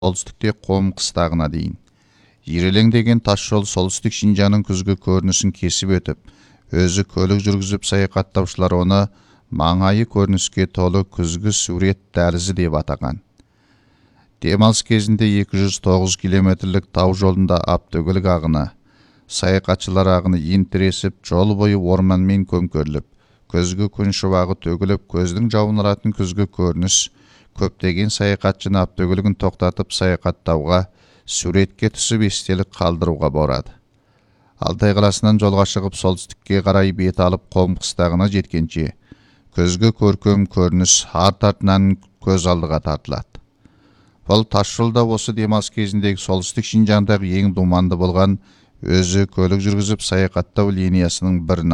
солтүстікте Қом қыстағына дейін. Ирелеңдеген тас жол солтүстік Шинжаңның күзгі көрінісін кесіп өтіп, өзі көлік жүргізіп саяхаттаушылар оны маңайы көрініске толы күзгі сурет дәлізі деп атаған. Демалыс кезінде 209 километрлік тау жолында Аптөгілік ағыны, саяхатшылар ағыны ентіресіп, жол бойы орманмен көмкеріліп, көзгі күн шуағы төгіліп, көздің жауын ұратын күзгі көрініс көптеген саяхатшыны Аптөгілігін тоқтатып саяхаттауға, суретке түсіп естелік қалдыруға борады. Алтай қаласынан жолға шығып солтүстікке қарай бет алып Қом қыстағына жеткенше, көзгі көркем көрініс артынан көз алдыға тартылады. Бұл тас жолда осы демалыс кезіндегі солтүстік Шинжаңдағы ең думанды болған өзі көлік жүргізіп саяхаттау линиясының бірін